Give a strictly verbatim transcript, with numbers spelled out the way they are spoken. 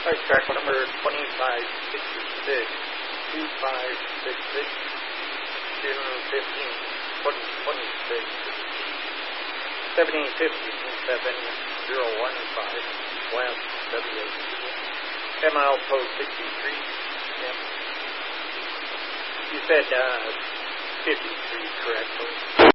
Ice track number twenty-five sixty-six, two five six six, June fifteenth, twenty twenty-six, seventy fifty, seven zero one five, West W A C, ten mile post sixty-three, yep. You said uh, fifty-three correctly.